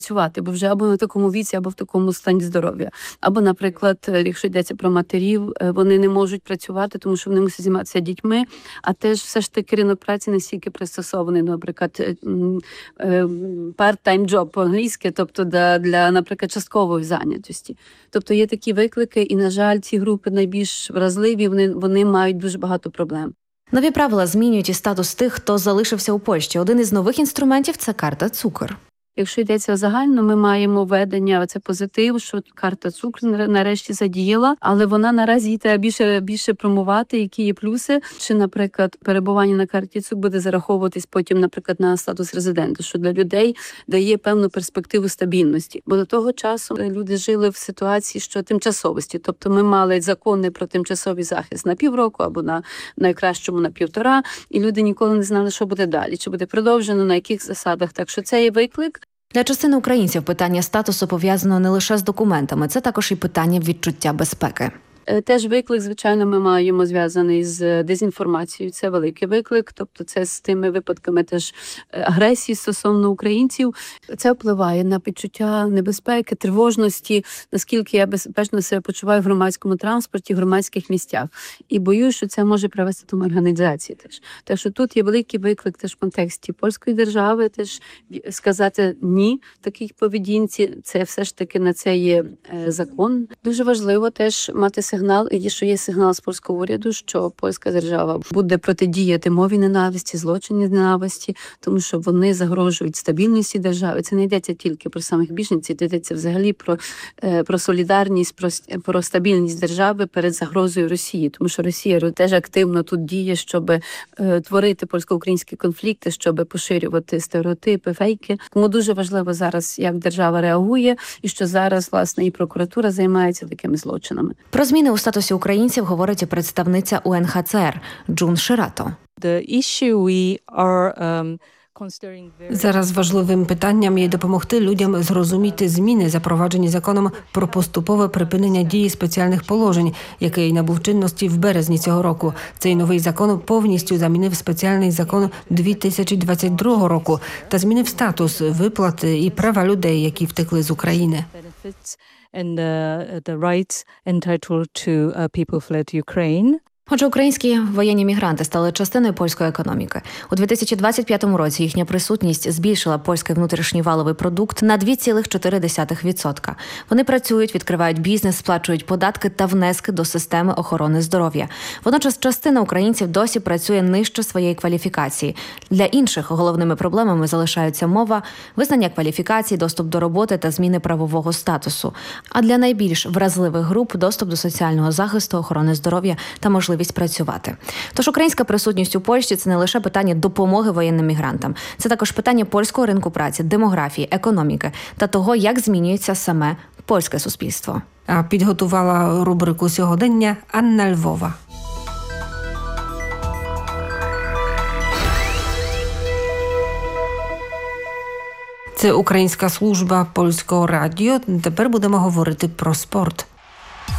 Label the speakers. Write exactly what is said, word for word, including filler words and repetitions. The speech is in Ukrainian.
Speaker 1: працювати, бо вже або на такому віці, або в такому стані здоров'я. Або, наприклад, якщо йдеться про матерів, вони не можуть працювати, тому що вони мусять займатися дітьми, а теж все ж таки ринок праці настільки пристосований, наприклад, part-time job по-англійськи, тобто для, для, наприклад, часткової зайнятості. Тобто є такі виклики, і, на жаль, ці групи найбільш вразливі, вони, вони мають дуже багато проблем.
Speaker 2: Нові правила змінюють і статус тих, хто залишився у Польщі. Один із нових інструментів – це карта цукор.
Speaker 1: Якщо йдеться загально, ми маємо введення, це позитив, що карта цукру нарешті задіяла, але вона наразі її треба більше, більше промувати, які є плюси. Чи, наприклад, перебування на карті цукру буде зараховуватись потім, наприклад, на статус резидента, що для людей дає певну перспективу стабільності. Бо до того часу люди жили в ситуації, що тимчасовості. Тобто ми мали закони про тимчасовий захист на півроку або на найкращому на півтора, і люди ніколи не знали, що буде далі, чи буде продовжено, на яких засадах. Так що це є виклик.
Speaker 2: Для частини українців питання статусу пов'язано не лише з документами, це також і питання відчуття безпеки.
Speaker 1: Теж виклик, звичайно, ми маємо зв'язаний з дезінформацією. Це великий виклик, тобто це з тими випадками теж агресії стосовно українців. Це впливає на почуття небезпеки, тривожності, наскільки я безпечно себе почуваю в громадському транспорті, в громадських місцях. І боюсь, що це може привести до організації теж. Так що тут є великий виклик теж в контексті польської держави, теж сказати ні такій поведінці. Це все ж таки на це є закон. Дуже важливо теж мати сигнал, і що є сигнал з польського уряду, що польська держава буде протидіяти мові ненависті, злочинні ненависті, тому що вони загрожують стабільності держави. Це не йдеться тільки про самих біженців, це йдеться взагалі про, про солідарність, про, про стабільність держави перед загрозою Росії, тому що Росія теж активно тут діє, щоб е, творити польсько-українські конфлікти, щоб поширювати стереотипи, фейки. Тому дуже важливо зараз, як держава реагує, і що зараз, власне, і прокуратура займається такими злочинами.
Speaker 2: Про зміни у статусі українців говорить і представниця У Ен Ха Це Ер Джун Ширато.
Speaker 3: Зараз важливим питанням є допомогти людям зрозуміти зміни, запроваджені законом про поступове припинення дії спеціальних положень, який набув чинності в березні цього року. Цей новий закон повністю замінив спеціальний закон дві тисячі двадцять другого року та змінив статус, виплати і права людей, які втекли з України.
Speaker 4: And uh, the rights entitled to uh, people fled Ukraine.
Speaker 2: Отже, українські воєнні мігранти стали частиною польської економіки. У дві тисячі двадцять п'ятому році їхня присутність збільшила польський внутрішній валовий продукт на два цілих чотири десятих відсотка. Вони працюють, відкривають бізнес, сплачують податки та внески до системи охорони здоров'я. Водночас частина українців досі працює нижче своєї кваліфікації. Для інших головними проблемами залишаються мова, визнання кваліфікацій, доступ до роботи та зміни правового статусу. А для найбільш вразливих груп – доступ до соціального захисту, охорони здоров'я та можливість працювати. Тож українська присутність у Польщі – це не лише питання допомоги воєнним мігрантам. Це також питання польського ринку праці, демографії, економіки та того, як змінюється саме польське суспільство.
Speaker 3: А підготувала рубрику «Сьогодення» Анна Львова. Це Українська служба Польського радіо. Тепер будемо говорити про спорт.